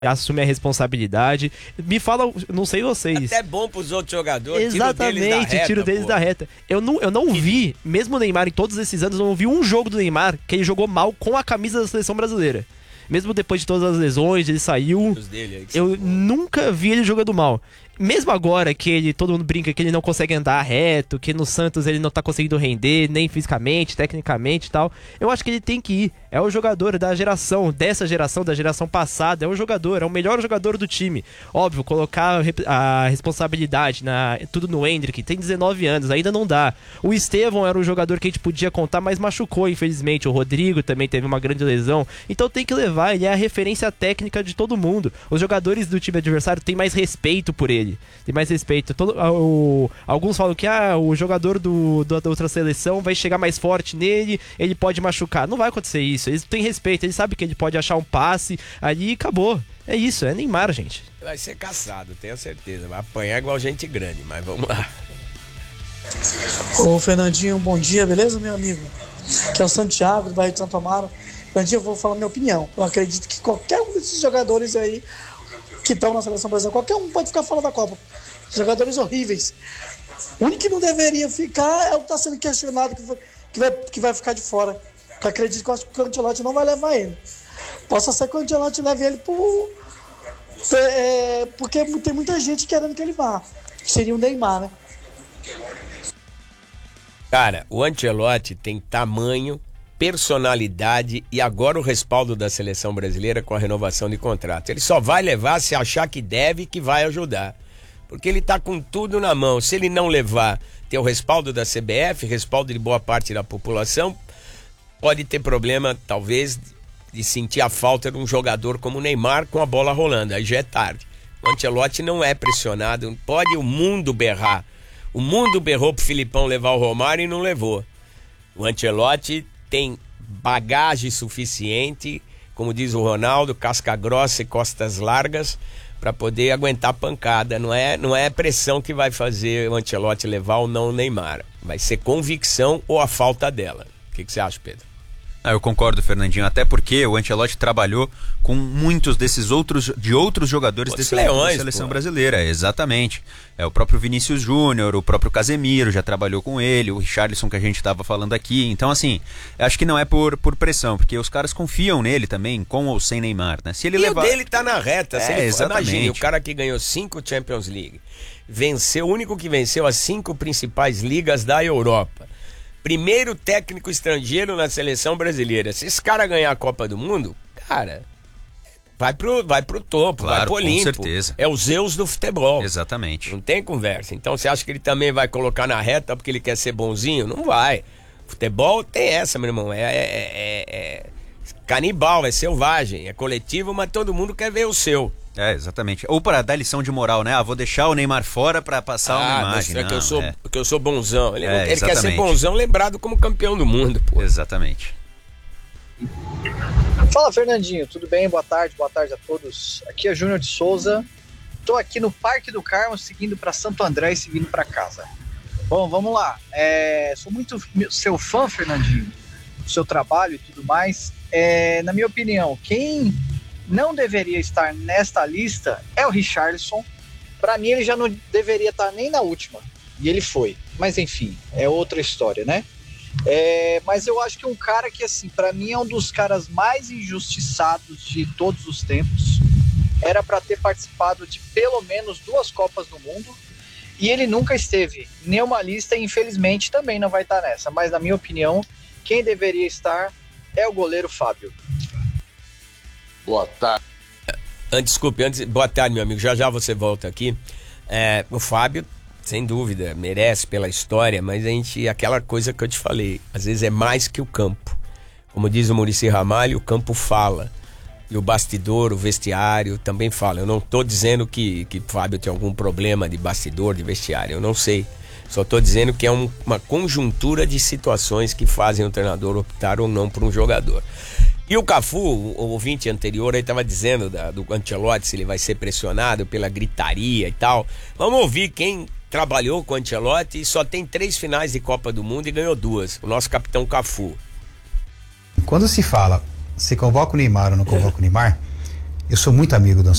assume a responsabilidade. Me fala, não sei vocês. Até bom pros outros jogadores. Exatamente, tiro deles da reta. Eu não vi, mesmo o Neymar em todos esses anos, eu não vi um jogo do Neymar que ele jogou mal com a camisa da seleção brasileira. Mesmo depois de todas as lesões, ele saiu. Eu nunca vi ele jogando mal. Mesmo agora que todo mundo brinca que ele não consegue andar reto, que no Santos ele não tá conseguindo render, nem fisicamente, tecnicamente e tal, eu acho que ele tem que ir. É o jogador da geração, dessa geração, da geração passada, é o jogador, é o melhor jogador do time. Óbvio, colocar a responsabilidade, tudo no Endrick, tem 19 anos, ainda não dá. O Estevão era um jogador que a gente podia contar, mas machucou, infelizmente. O Rodrigo também teve uma grande lesão. Então tem que levar, ele é a referência técnica de todo mundo. Os jogadores do time adversário têm mais respeito por ele. Tem mais respeito. Alguns falam que o jogador da outra seleção vai chegar mais forte nele, ele pode machucar. Não vai acontecer isso. Eles têm respeito, eles sabem que ele pode achar um passe ali e acabou. É isso, é Neymar, gente. Vai ser caçado, tenho certeza. Vai apanhar igual gente grande, mas vamos lá. Ô Fernandinho, bom dia, beleza, meu amigo? Aqui é o Santiago, do Bairro de Santo Amaro. Fernandinho, eu vou falar minha opinião. Eu acredito que qualquer um desses jogadores aí que estão na seleção brasileira, qualquer um pode ficar fora da Copa. Jogadores horríveis. O único que não deveria ficar é o que está sendo questionado, que vai ficar de fora. Eu acredito que o Ancelotti não vai levar ele. Possa ser que o Ancelotti leve ele porque tem muita gente querendo que ele vá. Seria o Neymar, né? Cara, o Ancelotti tem tamanho, personalidade e agora o respaldo da seleção brasileira com a renovação de contrato. Ele só vai levar se achar que deve e que vai ajudar. Porque ele tá com tudo na mão. Se ele não levar, ter o respaldo da CBF, respaldo de boa parte da população, pode ter problema, talvez, de sentir a falta de um jogador como o Neymar com a bola rolando. Aí já é tarde. O Ancelotti não é pressionado. Pode o mundo berrar. O mundo berrou pro Filipão levar o Romário e não levou. O Ancelotti tem bagagem suficiente, como diz o Ronaldo, casca grossa e costas largas, para poder aguentar pancada. Não é pressão que vai fazer o Ancelotti levar ou não o Neymar. Vai ser convicção ou a falta dela. O que você acha, Pedro? Eu concordo, Fernandinho, até porque o Ancelotti trabalhou com muitos outros jogadores da seleção brasileira, exatamente. O próprio Vinícius Júnior, o próprio Casemiro já trabalhou com ele, o Richarlison que a gente estava falando aqui. Então, assim, acho que não é por pressão, porque os caras confiam nele também, com ou sem Neymar, né? Se ele levar... o dele tá na reta. Exatamente. Imagine, o cara que ganhou 5 Champions League, o único que venceu as 5 principais ligas da Europa. Primeiro técnico estrangeiro na seleção brasileira. Se esse cara ganhar a Copa do Mundo, cara, vai pro topo, claro, vai pro Olimpo. Com certeza. É o Zeus do futebol. Exatamente. Não tem conversa. Então você acha que ele também vai colocar na reta porque ele quer ser bonzinho? Não vai. Futebol tem essa, meu irmão. É canibal, é selvagem, é coletivo, mas todo mundo quer ver o seu. Exatamente. Ou para dar lição de moral, né? Vou deixar o Neymar fora para passar uma imagem. Que eu sou bonzão. Ele quer ser bonzão, lembrado como campeão do mundo, pô. Exatamente. Fala, Fernandinho, tudo bem? Boa tarde a todos. Aqui é Júnior de Souza. Tô aqui no Parque do Carmo, seguindo para Santo André e seguindo para casa. Bom, vamos lá. Sou muito seu fã, Fernandinho, do seu trabalho e tudo mais. Na minha opinião, quem não deveria estar nesta lista é o Richarlison. Para mim, ele já não deveria estar nem na última. E ele foi. Mas, enfim, é outra história, né? Mas eu acho que um cara que, assim, para mim é um dos caras mais injustiçados de todos os tempos. Era para ter participado de pelo menos 2 Copas do Mundo. E ele nunca esteve em nenhuma lista e, infelizmente, também não vai estar nessa. Mas, na minha opinião, quem deveria estar é o goleiro Fábio. Boa tarde. Boa tarde, meu amigo. Já você volta aqui. O Fábio, sem dúvida, merece pela história, mas aquela coisa que eu te falei, às vezes é mais que o campo. Como diz o Muricy Ramalho, o campo fala. E o bastidor, o vestiário também fala. Eu não estou dizendo que o Fábio tem algum problema de bastidor, de vestiário. Eu não sei. Só estou dizendo que é uma conjuntura de situações que fazem o treinador optar ou não por um jogador. E o Cafu, o ouvinte anterior aí estava dizendo do Ancelotti, se ele vai ser pressionado pela gritaria e tal. Vamos ouvir quem trabalhou com o Ancelotti e só tem 3 finais de Copa do Mundo e ganhou 2. O nosso capitão Cafu. Quando se fala, se convoca o Neymar ou não convoca o Neymar, Eu sou muito amigo do